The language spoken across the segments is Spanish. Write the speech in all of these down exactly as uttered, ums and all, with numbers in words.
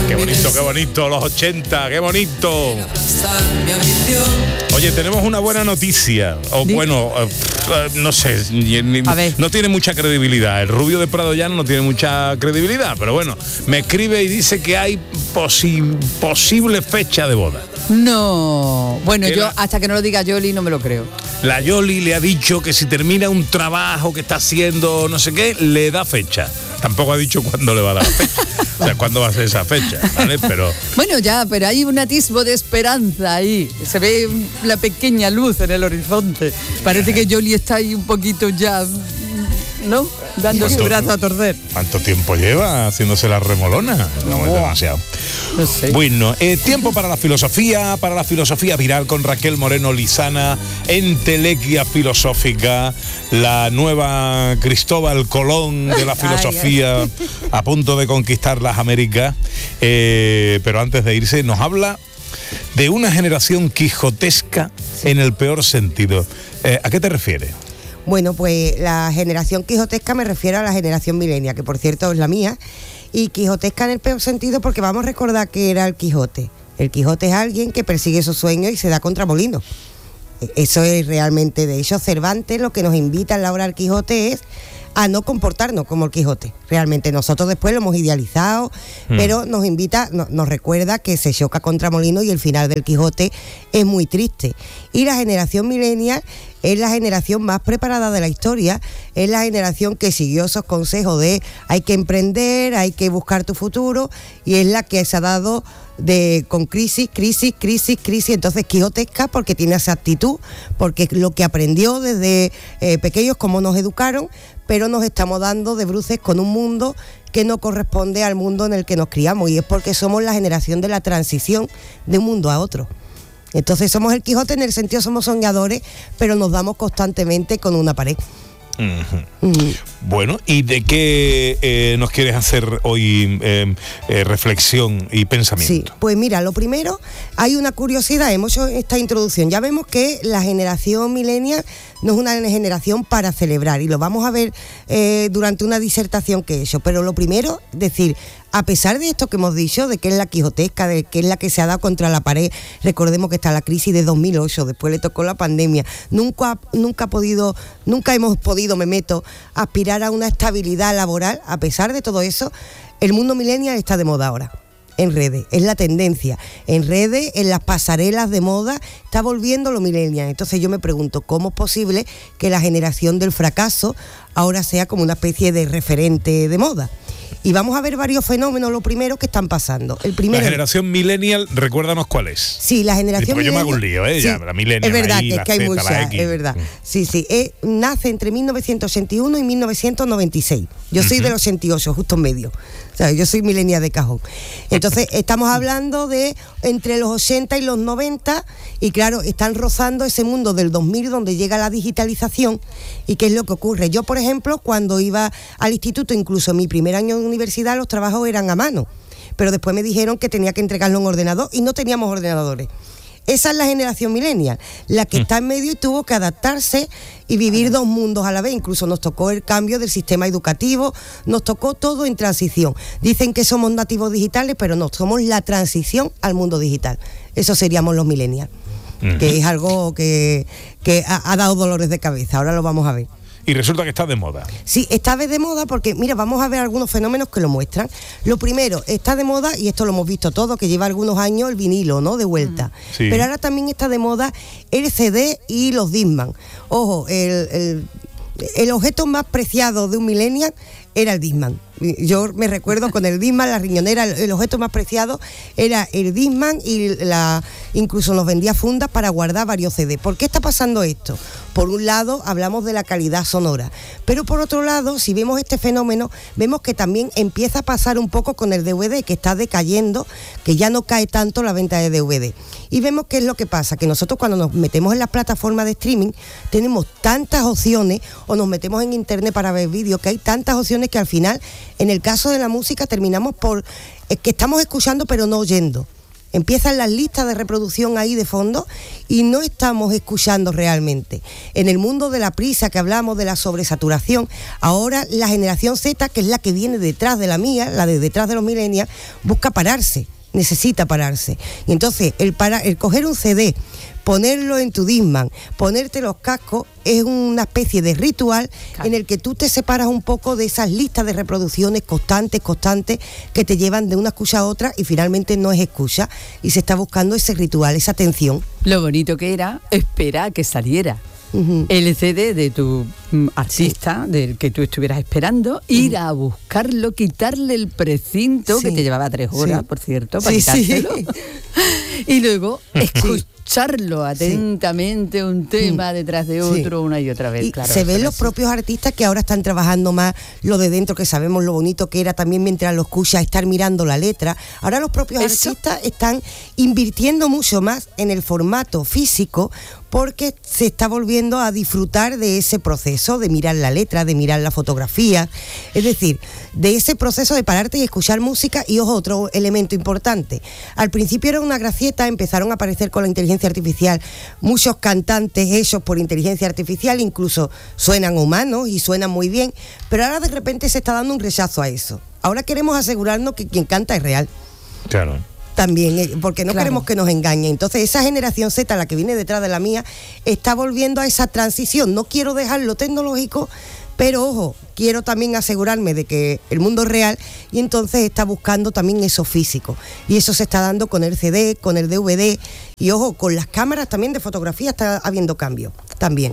Qué bonito, qué bonito, los ochenta, qué bonito. Oye, tenemos una buena noticia. O ¿Sí? bueno, uh, no sé, no tiene mucha credibilidad. El Rubio de Prado Llano no tiene mucha credibilidad, pero bueno, me escribe y dice que hay posi- posible fecha de boda. No, bueno, yo la, hasta que no lo diga Yoli no me lo creo. La Yoli le ha dicho que si termina un trabajo que está haciendo no sé qué, le da fecha. Tampoco ha dicho cuándo le va a dar la fecha. O sea, cuándo va a ser esa fecha, ¿vale? Pero bueno, ya, pero hay un atisbo de esperanza ahí. Se ve la pequeña luz en el horizonte. Parece que Yoli está ahí un poquito ya, ¿no? Dando su brazo a torcer. ¿Cuánto tiempo lleva haciéndose la remolona? No, no es demasiado. No sé. Bueno, eh, tiempo para la filosofía, para la filosofía viral con Raquel Moreno Lizana, entelequia filosófica, la nueva Cristóbal Colón de la filosofía, ay, ay. a punto de conquistar las Américas. Eh, pero antes de irse, nos habla de una generación quijotesca en el peor sentido. Eh, ¿A qué te refieres? Bueno, pues la generación quijotesca me refiero a la generación milenia, que por cierto es la mía, y quijotesca en el peor sentido porque vamos a recordar que era el Quijote. El Quijote es alguien que persigue sus sueños y se da contra molinos. Eso es realmente, de hecho, Cervantes lo que nos invita en la obra del Quijote es a no comportarnos como el Quijote. Realmente nosotros después lo hemos idealizado, mm. pero nos invita, no, nos recuerda que se choca contra molinos y el final del Quijote es muy triste. Y la generación millennial es la generación más preparada de la historia, es la generación que siguió esos consejos de hay que emprender, hay que buscar tu futuro, y es la que se ha dado de con crisis, crisis, crisis, crisis. Entonces quijotesca porque tiene esa actitud, porque es lo que aprendió desde eh, pequeños, como nos educaron, pero nos estamos dando de bruces con un mundo que no corresponde al mundo en el que nos criamos, y es porque somos la generación de la transición de un mundo a otro. Entonces somos el Quijote en el sentido, somos soñadores, pero nos damos constantemente con una pared. Uh-huh. Uh-huh. Bueno, ¿y de qué eh, nos quieres hacer hoy eh, eh, reflexión y pensamiento? Sí, pues mira, lo primero, hay una curiosidad, hemos hecho esta introducción, ya vemos que la generación millennial no es una generación para celebrar, y lo vamos a ver eh, durante una disertación que he hecho, pero lo primero, decir, a pesar de esto que hemos dicho, de que es la quijotesca, de que es la que se ha dado contra la pared, recordemos que está la crisis de dos mil ocho, después le tocó la pandemia, nunca, nunca ha podido, nunca hemos podido, me meto, aspirar a una estabilidad laboral. A pesar de todo eso, el mundo millennial está de moda ahora, en redes, es la tendencia, en redes, en las pasarelas de moda, está volviendo lo millennial. Entonces yo me pregunto, ¿cómo es posible que la generación del fracaso ahora sea como una especie de referente de moda? Y vamos a ver varios fenómenos, lo primero que están pasando. El primero, la generación millennial, recuérdanos cuál es. Sí, la generación millennial. Porque yo me hago un lío, ¿eh? Sí, ya, la millennial. Es verdad, ahí, que es que hay Z, muchas, es verdad. Sí, sí. Eh, nace entre mil novecientos ochenta y uno y mil novecientos noventa y seis. Yo soy uh-huh. del ochenta y ocho, justo en medio. O sea, yo soy millennial de cajón. Entonces, estamos hablando de entre los ochenta y los noventa, y claro, están rozando ese mundo del dos mil donde llega la digitalización. ¿Y qué es lo que ocurre? Yo, por ejemplo, cuando iba al instituto, incluso en mi primer año de universidad, los trabajos eran a mano, pero después me dijeron que tenía que entregarlo en ordenador y no teníamos ordenadores. Esa es la generación millennial, la que mm. está en medio y tuvo que adaptarse y vivir dos mundos a la vez. Incluso nos tocó el cambio del sistema educativo, nos tocó todo en transición. Dicen que somos nativos digitales, pero no, somos la transición al mundo digital. Eso seríamos los millennials, mm. que es algo que, que ha, ha dado dolores de cabeza. Ahora lo vamos a ver. Y resulta que está de moda. Sí, está de moda porque, mira, vamos a ver algunos fenómenos que lo muestran. Lo primero, está de moda, y esto lo hemos visto todos, que lleva algunos años el vinilo, ¿no?, de vuelta. Sí. Pero ahora también está de moda el C D y los Discman. Ojo, el, el, el objeto más preciado de un millennial era el Discman. Yo me recuerdo con el Discman, la riñonera, el, el objeto más preciado era el Discman, y la, incluso nos vendía fundas para guardar varios C D. ¿Por qué está pasando esto? Por un lado, hablamos de la calidad sonora, pero por otro lado, si vemos este fenómeno, vemos que también empieza a pasar un poco con el D V D, que está decayendo, que ya no cae tanto la venta de D V D. Y vemos qué es lo que pasa, que nosotros cuando nos metemos en las plataformas de streaming, tenemos tantas opciones, o nos metemos en internet para ver vídeos, que hay tantas opciones que al final, en el caso de la música, terminamos por, es que estamos escuchando pero no oyendo. Empiezan las listas de reproducción ahí de fondo y no estamos escuchando realmente. En el mundo de la prisa que hablamos, de la sobresaturación, ahora la generación Z, que es la que viene detrás de la mía, la de detrás de los millennials, busca pararse, necesita pararse. Y entonces el, para, el coger un C D, ponerlo en tu Discman, ponerte los cascos, es una especie de ritual, claro, en el que tú te separas un poco de esas listas de reproducciones constantes, constantes, que te llevan de una escucha a otra y finalmente no es escucha y se está buscando ese ritual, esa atención. Lo bonito que era esperar a que saliera. Uh-huh. El C D de tu mm, artista, sí, del que tú estuvieras esperando, uh-huh, ir a buscarlo, quitarle el precinto, sí, que te llevaba tres horas, sí, por cierto, para sí, quitárselo, sí, y luego escucharlo atentamente, un tema, sí, detrás de otro, sí, una y otra vez. Y claro, se ven los propios artistas que ahora están trabajando más lo de dentro, que sabemos lo bonito que era también mientras lo escuchas, estar mirando la letra. Ahora los propios ¿Eso? artistas están invirtiendo mucho más en el formato físico, porque se está volviendo a disfrutar de ese proceso, de mirar la letra, de mirar la fotografía, es decir, de ese proceso de pararte y escuchar música. Y ojo, otro elemento importante, al principio era una gracieta, empezaron a aparecer con la inteligencia artificial muchos cantantes hechos por inteligencia artificial, incluso suenan humanos y suenan muy bien, pero ahora de repente se está dando un rechazo a eso. Ahora queremos asegurarnos que quien canta es real. Claro. También, porque no, claro, queremos que nos engañe. Entonces esa generación Z, la que viene detrás de la mía, está volviendo a esa transición. No quiero dejar lo tecnológico, pero ojo, quiero también asegurarme de que el mundo es real, y entonces está buscando también eso físico. Y eso se está dando con el C D, con el D V D, y ojo, con las cámaras también de fotografía está habiendo cambio también.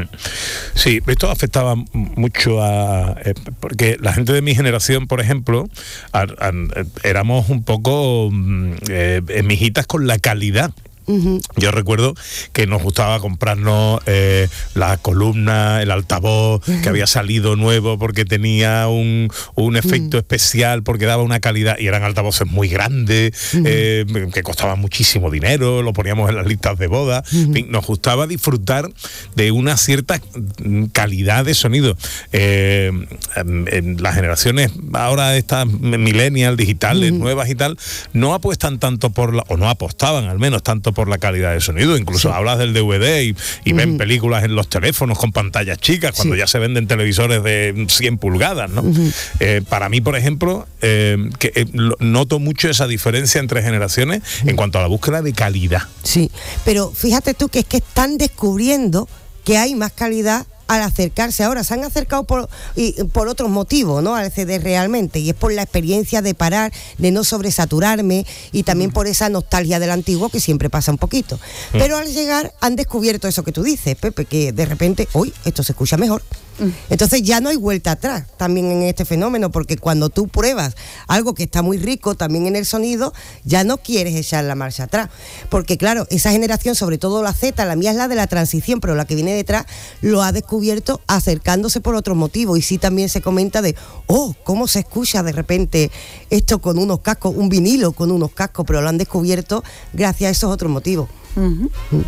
Sí, esto afectaba mucho a... Eh, porque la gente de mi generación, por ejemplo, a, a, éramos un poco eh, mijitas con la calidad. Uh-huh. Yo recuerdo que nos gustaba comprarnos eh, la columna, el altavoz, uh-huh, que había salido nuevo porque tenía un, un efecto uh-huh. especial, porque daba una calidad, y eran altavoces muy grandes, uh-huh. eh, que costaban muchísimo dinero, lo poníamos en las listas de boda. Uh-huh. En fin, nos gustaba disfrutar de una cierta calidad de sonido. Eh, en, en las generaciones ahora estas millennials, digitales, uh-huh, nuevas y tal, no apuestan tanto por la, o no apostaban al menos tanto por la calidad de sonido. Incluso sí, hablas del D V D y, y uh-huh, ven películas en los teléfonos con pantallas chicas, cuando sí, ya se venden televisores de cien pulgadas, ¿no? Uh-huh. Eh, para mí, por ejemplo, eh, que eh, noto mucho esa diferencia entre generaciones uh-huh, en cuanto a la búsqueda de calidad. Sí, pero fíjate tú que es que están descubriendo que hay más calidad al acercarse. Ahora se han acercado por, y, por otros motivos, ¿no?, al C D realmente, y es por la experiencia de parar, de no sobresaturarme, y también por esa nostalgia del antiguo que siempre pasa un poquito. Mm. Pero al llegar han descubierto eso que tú dices, Pepe, que de repente, uy, esto se escucha mejor. Entonces ya no hay vuelta atrás también en este fenómeno, porque cuando tú pruebas algo que está muy rico también en el sonido, ya no quieres echar la marcha atrás, porque claro, esa generación, sobre todo la Z, la mía es la de la transición, pero la que viene detrás lo ha descubierto acercándose por otros motivos. Y sí, también se comenta de, oh, cómo se escucha de repente esto con unos cascos, un vinilo con unos cascos, pero lo han descubierto gracias a esos otros motivos. Uh-huh. Uh.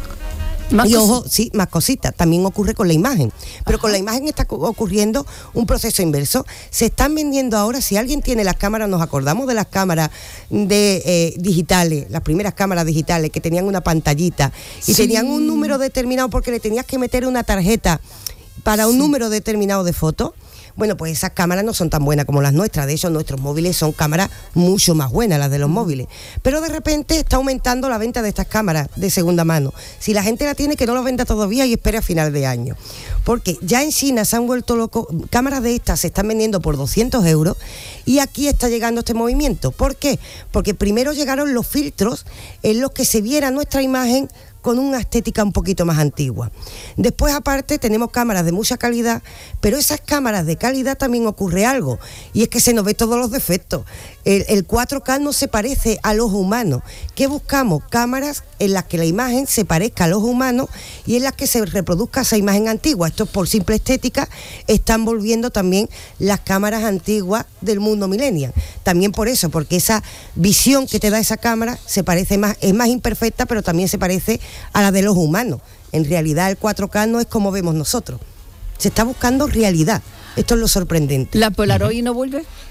Más y ojo, sí, más cositas, también ocurre con la imagen, pero Ajá. con la imagen está ocurriendo un proceso inverso. Se están vendiendo ahora, si alguien tiene las cámaras, nos acordamos de las cámaras de eh, digitales, las primeras cámaras digitales que tenían una pantallita y sí. tenían un número determinado, porque le tenías que meter una tarjeta para un sí. número determinado de fotos. Bueno, pues esas cámaras no son tan buenas como las nuestras. De hecho, nuestros móviles son cámaras mucho más buenas, las de los móviles. Pero de repente está aumentando la venta de estas cámaras de segunda mano. Si la gente la tiene, que no la venda todavía y espere a final de año. Porque ya en China se han vuelto locos. Cámaras de estas se están vendiendo por doscientos euros y aquí está llegando este movimiento. ¿Por qué? Porque primero llegaron los filtros en los que se viera nuestra imagen con una estética un poquito más antigua. Después, aparte, tenemos cámaras de mucha calidad, pero esas cámaras de calidad también ocurre algo, y es que se nos ve todos los defectos. El, el cuatro K no se parece al ojo humano. ¿Qué buscamos? Cámaras en las que la imagen se parezca al ojo humano y en las que se reproduzca esa imagen antigua. Esto es por simple estética. Están volviendo también las cámaras antiguas del mundo millennial. También por eso, porque esa visión que te da esa cámara se parece más, es más imperfecta, pero también se parece a la de los humanos. En realidad el cuatro K no es como vemos nosotros. Se está buscando realidad. Esto es lo sorprendente. ¿La Polaroid no vuelve?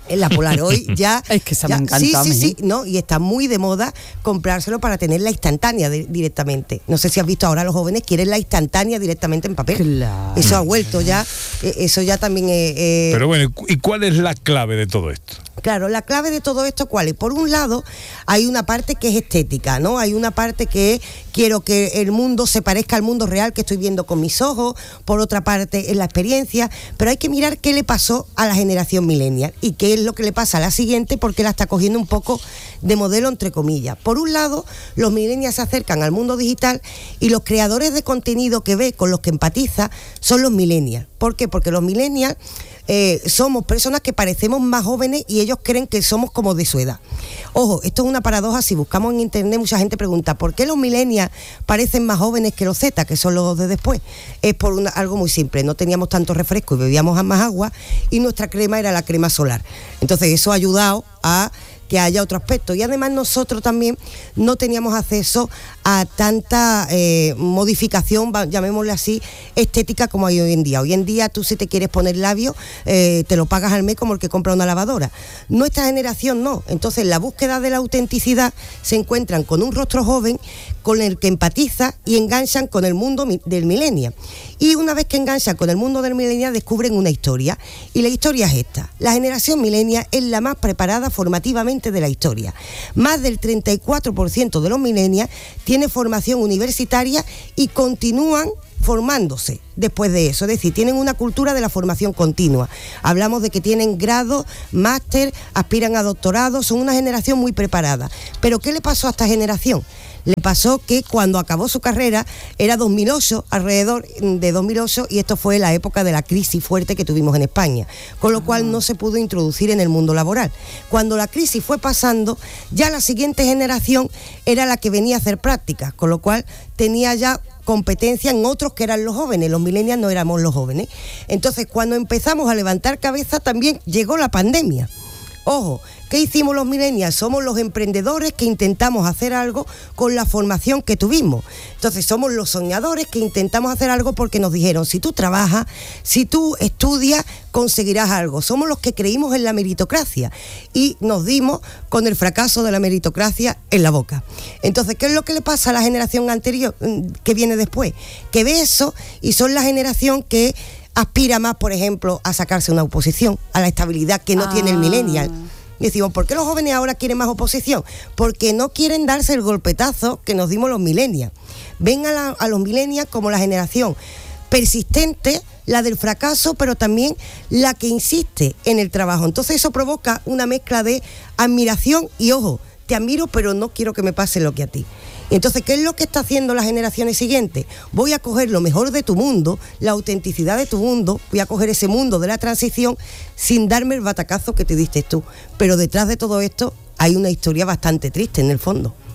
La Polaroid ya... Es que se me ya, encanta. Sí, sí, sí, no, y está muy de moda comprárselo para tenerla instantánea de, directamente. No sé si has visto ahora los jóvenes quieren la instantánea directamente en papel. Claro. Eso ha vuelto ya, eso ya también... Eh, eh, Pero bueno, ¿y cuál es la clave de todo esto? Claro, la clave de todo esto, ¿cuál es? Por un lado, hay una parte que es estética, ¿no? Hay una parte que es, quiero que el mundo se parezca al mundo real que estoy viendo con mis ojos. Por otra parte, es la experiencia. Pero hay que mirar qué le pasó a la generación millennial y qué es lo que le pasa a la siguiente, porque la está cogiendo un poco de modelo, entre comillas. Por un lado, los millennials se acercan al mundo digital y los creadores de contenido que ve, con los que empatiza, son los millennials. ¿Por qué? Porque los millennials eh, somos personas que parecemos más jóvenes y ellos creen que somos como de su edad. Ojo, esto es una paradoja. Si buscamos en internet, mucha gente pregunta ¿por qué los millennials parecen más jóvenes que los Z, que son los de después? Es por una, algo muy simple. No teníamos tanto refresco y bebíamos más agua, y nuestra crema era la crema solar. Entonces eso ha ayudado a que haya otro aspecto. Y además nosotros también no teníamos acceso a tanta eh, modificación, llamémosle así, estética como hay hoy en día. Hoy en día tú, si te quieres poner labios, eh, te lo pagas al mes como el que compra una lavadora. Nuestra generación no. Entonces, la búsqueda de la autenticidad, se encuentran con un rostro joven con el que empatiza y enganchan con el mundo del millennial. Y una vez que enganchan con el mundo del millennial, descubren una historia. Y la historia es esta: la generación millennial es la más preparada formativamente de la historia. Más del treinta y cuatro por ciento de los millennials tiene formación universitaria y continúan formándose después de eso, es decir, tienen una cultura de la formación continua. Hablamos de que tienen grado, máster, aspiran a doctorado, son una generación muy preparada. Pero ¿qué le pasó a esta generación? Le pasó que cuando acabó su carrera era dos mil ocho, alrededor de dos mil ocho, y esto fue la época de la crisis fuerte que tuvimos en España, con lo cual no se pudo introducir en el mundo laboral. Cuando la crisis fue pasando, ya la siguiente generación era la que venía a hacer prácticas, con lo cual tenía ya competencia en otros que eran los jóvenes. Los millennials no éramos los jóvenes. Entonces, cuando empezamos a levantar cabeza, también llegó la pandemia. Ojo, ¿qué hicimos los millennials? Somos los emprendedores que intentamos hacer algo con la formación que tuvimos. Entonces somos los soñadores que intentamos hacer algo porque nos dijeron: si tú trabajas, si tú estudias, conseguirás algo. Somos los que creímos en la meritocracia y nos dimos con el fracaso de la meritocracia en la boca. Entonces, ¿qué es lo que le pasa a la generación anterior, que viene después? Que ve eso y son la generación que aspira más, por ejemplo, a sacarse una oposición, a la estabilidad que no ah. tiene el millennial. Y decimos, ¿por qué los jóvenes ahora quieren más oposición? Porque no quieren darse el golpetazo que nos dimos los millennials. Ven a, la, a los millennials como la generación persistente, la del fracaso, pero también la que insiste en el trabajo. Entonces eso provoca una mezcla de admiración y, ojo, te admiro, pero no quiero que me pase lo que a ti. Entonces, ¿qué es lo que está haciendo las generaciones siguientes? Voy a coger lo mejor de tu mundo, la autenticidad de tu mundo, voy a coger ese mundo de la transición sin darme el batacazo que te diste tú. Pero detrás de todo esto hay una historia bastante triste en el fondo.